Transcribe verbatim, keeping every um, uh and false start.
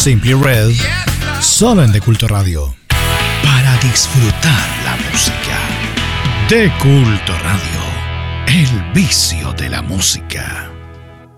Simply Red, solo en De Culto Radio. Para disfrutar la música. De Culto Radio, el vicio de la música.